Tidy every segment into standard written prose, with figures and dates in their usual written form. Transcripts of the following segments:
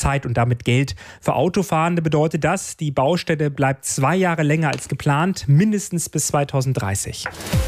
Zeit und damit Geld. Für Autofahrende bedeutet das, die Baustelle bleibt 2 Jahre länger als geplant, mindestens bis 2030.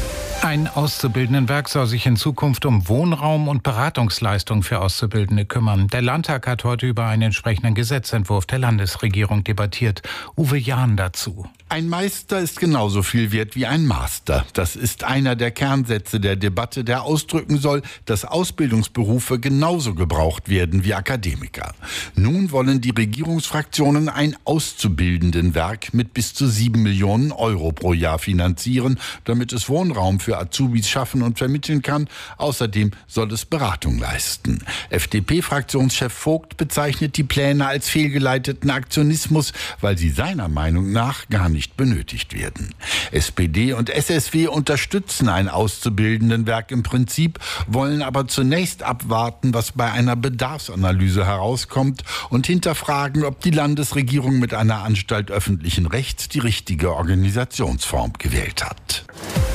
Ein Auszubildendenwerk soll sich in Zukunft um Wohnraum und Beratungsleistung für Auszubildende kümmern. Der Landtag hat heute über einen entsprechenden Gesetzentwurf der Landesregierung debattiert. Uwe Jahn dazu. Ein Meister ist genauso viel wert wie ein Master. Das ist einer der Kernsätze der Debatte, der ausdrücken soll, dass Ausbildungsberufe genauso gebraucht werden wie Akademiker. Nun wollen die Regierungsfraktionen ein Auszubildendenwerk mit bis zu 7 Millionen Euro pro Jahr finanzieren, damit es Wohnraum für Azubis schaffen und vermitteln kann. Außerdem soll es Beratung leisten. FDP-Fraktionschef Vogt bezeichnet die Pläne als fehlgeleiteten Aktionismus, weil sie seiner Meinung nach gar nicht benötigt werden. SPD und SSW unterstützen ein Auszubildendenwerk im Prinzip, wollen aber zunächst abwarten, was bei einer Bedarfsanalyse herauskommt und hinterfragen, ob die Landesregierung mit einer Anstalt öffentlichen Rechts die richtige Organisationsform gewählt hat.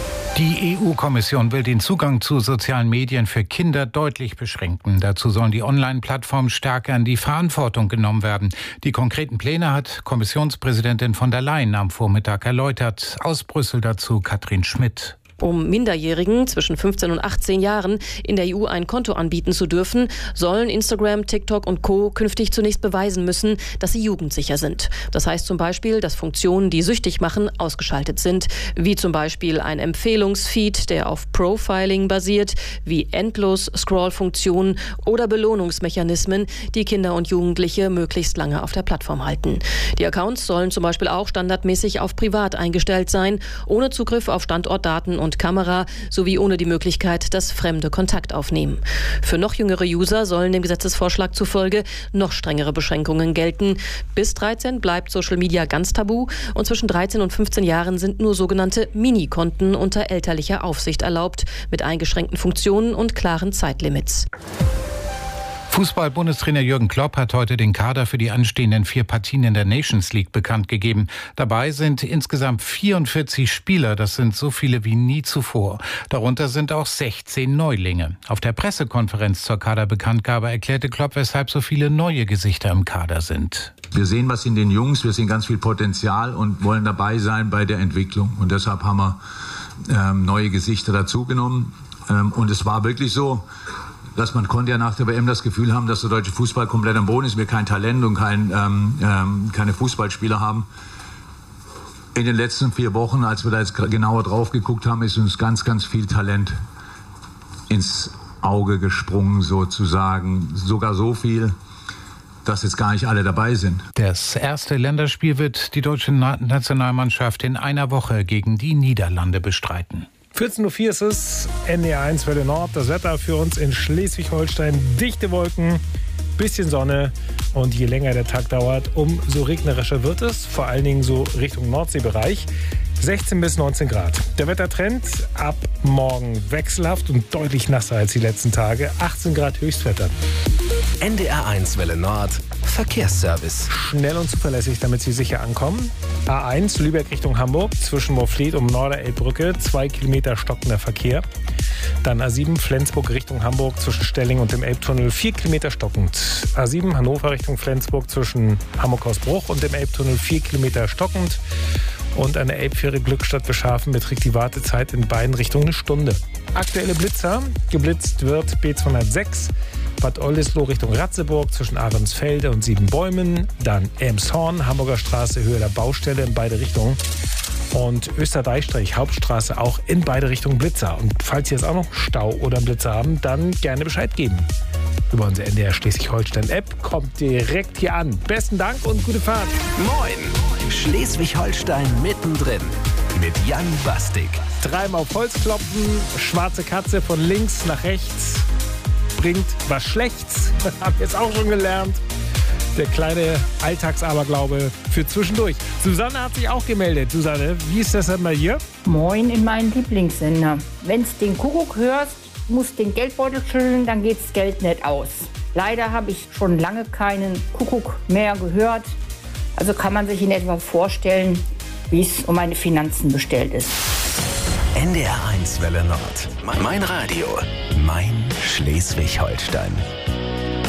Die EU-Kommission will den Zugang zu sozialen Medien für Kinder deutlich beschränken. Dazu sollen die Online-Plattformen stärker in die Verantwortung genommen werden. Die konkreten Pläne hat Kommissionspräsidentin von der Leyen am Vormittag erläutert. Aus Brüssel dazu Katrin Schmidt. Um Minderjährigen zwischen 15 und 18 Jahren in der EU ein Konto anbieten zu dürfen, sollen Instagram, TikTok und Co. künftig zunächst beweisen müssen, dass sie jugendsicher sind. Das heißt zum Beispiel, dass Funktionen, die süchtig machen, ausgeschaltet sind, wie zum Beispiel ein Empfehlungsfeed, der auf Profiling basiert, wie Endlos-Scroll-Funktionen oder Belohnungsmechanismen, die Kinder und Jugendliche möglichst lange auf der Plattform halten. Die Accounts sollen zum Beispiel auch standardmäßig auf privat eingestellt sein, ohne Zugriff auf Standortdaten und Kamera sowie ohne die Möglichkeit, dass Fremde Kontakt aufnehmen. Für noch jüngere User sollen dem Gesetzesvorschlag zufolge noch strengere Beschränkungen gelten. Bis 13 bleibt Social Media ganz tabu und zwischen 13 und 15 Jahren sind nur sogenannte Mini-Konten unter elterlicher Aufsicht erlaubt, mit eingeschränkten Funktionen und klaren Zeitlimits. Fußball-Bundestrainer Jürgen Klopp hat heute den Kader für die anstehenden 4 Partien in der Nations League bekannt gegeben. Dabei sind insgesamt 44 Spieler, das sind so viele wie nie zuvor. Darunter sind auch 16 Neulinge. Auf der Pressekonferenz zur Kaderbekanntgabe erklärte Klopp, weshalb so viele neue Gesichter im Kader sind. Wir sehen was in den Jungs, wir sehen ganz viel Potenzial und wollen dabei sein bei der Entwicklung. Und deshalb haben wir neue Gesichter dazugenommen. Und es war wirklich so, dass man konnte ja nach der WM das Gefühl haben, dass der deutsche Fußball komplett am Boden ist, wir kein Talent und keine Fußballspieler haben. In den letzten 4 Wochen, als wir da jetzt genauer drauf geguckt haben, ist uns ganz, ganz viel Talent ins Auge gesprungen sozusagen. Sogar so viel, dass jetzt gar nicht alle dabei sind. Das erste Länderspiel wird die deutsche Nationalmannschaft in einer Woche gegen die Niederlande bestreiten. 14.04 Uhr ist es, NDR1 Welle Nord. Das Wetter für uns in Schleswig-Holstein. Dichte Wolken, bisschen Sonne. Und je länger der Tag dauert, umso regnerischer wird es. Vor allen Dingen so Richtung Nordseebereich. 16 bis 19 Grad. Der Wettertrend ab morgen wechselhaft und deutlich nasser als die letzten Tage. 18 Grad Höchstwetter. NDR1 Welle Nord, Verkehrsservice. Schnell und zuverlässig, damit Sie sicher ankommen. A1 Lübeck Richtung Hamburg, zwischen Moorfleet und Norderelbbrücke, 2 Kilometer stockender Verkehr. Dann A7 Flensburg Richtung Hamburg, zwischen Stelling und dem Elbtunnel, 4 Kilometer stockend. A7 Hannover Richtung Flensburg, zwischen Hamburg-Hausbruch und dem Elbtunnel, 4 Kilometer stockend. Und an der Elbfähre Glückstadt-Beschhafen beträgt die Wartezeit in beiden Richtungen 1 Stunde. Aktuelle Blitzer. Geblitzt wird B206 Bad Oldesloe Richtung Ratzeburg zwischen Ahrensfelde und Siebenbäumen. Dann Elmshorn, Hamburger Straße, Höhe der Baustelle in beide Richtungen. Und Österreich Hauptstraße auch in beide Richtungen Blitzer. Und falls Sie jetzt auch noch Stau oder Blitzer haben, dann gerne Bescheid geben. Über unsere NDR Schleswig-Holstein-App kommt direkt hier an. Besten Dank und gute Fahrt. Moin, Schleswig-Holstein mittendrin mit Jan Bastik. 3-mal auf Holz klopfen, schwarze Katze von links nach rechts bringt was Schlechtes. Hab jetzt auch schon gelernt. Der kleine Alltagsaberglaube für zwischendurch. Susanne hat sich auch gemeldet. Susanne, wie ist das denn bei dir? Moin in meinen Lieblingssender. Wenn's den Kuckuck hörst, musst den Geldbeutel schütteln, dann geht's Geld nicht aus. Leider habe ich schon lange keinen Kuckuck mehr gehört. Also kann man sich in etwa vorstellen, wie es um meine Finanzen bestellt ist. NDR1 Welle Nord. Mein Radio. Mein Schleswig-Holstein.